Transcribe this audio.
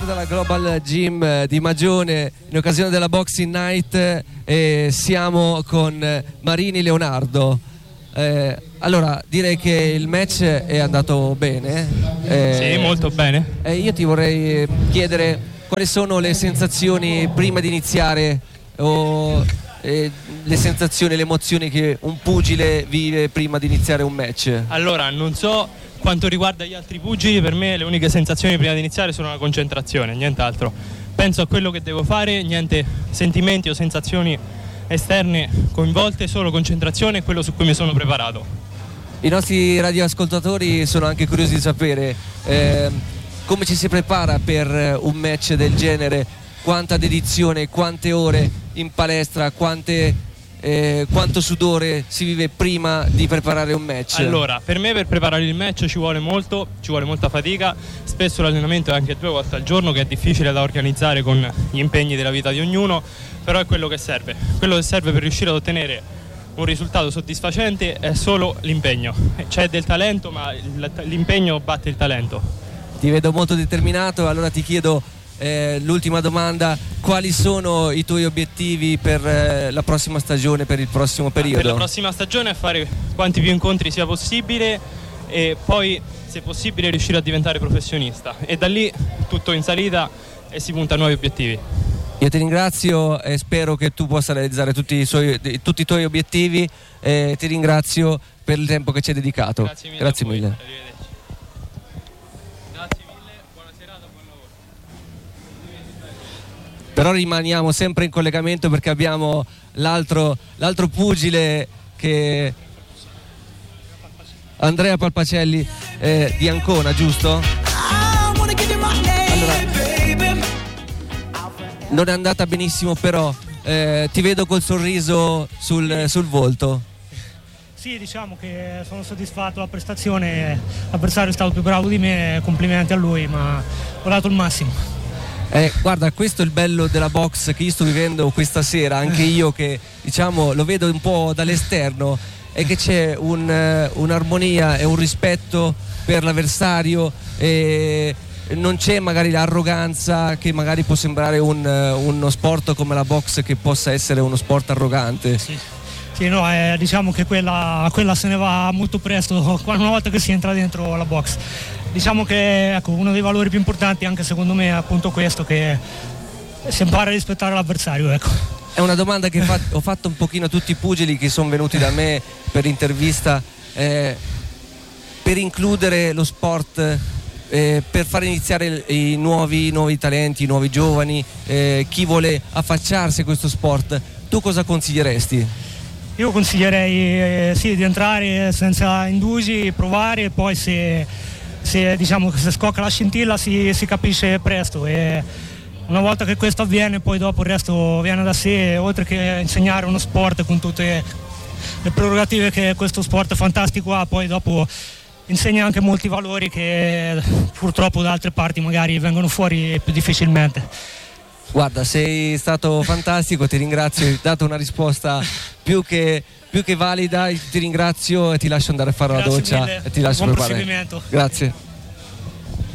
Dalla Global Gym di Magione in occasione della Boxing Night e siamo con Marini Leonardo. Allora direi che il match è andato bene. Sì, molto bene. Io ti vorrei chiedere quali sono le sensazioni prima di iniziare o le sensazioni, le emozioni che un pugile vive prima di iniziare un match. Allora, non so quanto riguarda gli altri pugili, per me le uniche sensazioni prima di iniziare sono la concentrazione, nient'altro. Penso a quello che devo fare, niente sentimenti o sensazioni esterne coinvolte, solo concentrazione e quello su cui mi sono preparato. I nostri radioascoltatori sono anche curiosi di sapere come ci si prepara per un match del genere, quanta dedizione, quante ore in palestra, quanto sudore si vive prima di preparare un match. Allora, per me per preparare il match ci vuole molta fatica, spesso l'allenamento è anche 2 volte al giorno, che è difficile da organizzare con gli impegni della vita di ognuno, però è quello che serve. Quello che serve per riuscire ad ottenere un risultato soddisfacente è solo l'impegno. C'è del talento, ma l'impegno batte il talento. Ti vedo molto determinato, allora ti chiedo l'ultima domanda: quali sono i tuoi obiettivi per la prossima stagione, per il prossimo periodo? Per la prossima stagione è fare quanti più incontri sia possibile e poi, se possibile, riuscire a diventare professionista, e da lì tutto in salita e si punta a nuovi obiettivi. Io ti ringrazio e spero che tu possa realizzare tutti i tuoi obiettivi, e ti ringrazio per il tempo che ci hai dedicato. Grazie mille. Però rimaniamo sempre in collegamento perché abbiamo l'altro pugile, che Andrea Palpacelli di Ancona, giusto? Allora, non è andata benissimo, però ti vedo col sorriso sul volto. Sì, diciamo che sono soddisfatto della prestazione, l'avversario è stato più bravo di me, complimenti a lui, ma ho dato il massimo. Guarda, questo è il bello della box che io sto vivendo questa sera, anche io che diciamo lo vedo un po' dall'esterno, è che c'è un'armonia e un rispetto per l'avversario, e non c'è magari l'arroganza che magari può sembrare uno sport come la box che possa essere uno sport arrogante. Sì, no, diciamo che quella se ne va molto presto una volta che si entra dentro la box. Diciamo che uno dei valori più importanti anche secondo me è appunto questo, che si impara a rispettare l'avversario, ecco. È una domanda che ho fatto un pochino a tutti i pugili che sono venuti da me per l'intervista, per includere lo sport, per far iniziare i nuovi talenti, i nuovi giovani, chi vuole affacciarsi a questo sport. Tu cosa consiglieresti? Io consiglierei di entrare senza indugi, provare, e poi se diciamo che se scocca la scintilla si capisce presto, e una volta che questo avviene poi dopo il resto viene da sé, oltre che insegnare uno sport con tutte le prerogative che questo sport fantastico ha, poi dopo insegna anche molti valori che purtroppo da altre parti magari vengono fuori più difficilmente. Guarda, sei stato fantastico, ti ringrazio, hai dato una risposta più che valida, ti ringrazio e ti lascio andare a fare la doccia e ti lascio preparare. Buon proseguimento. Grazie.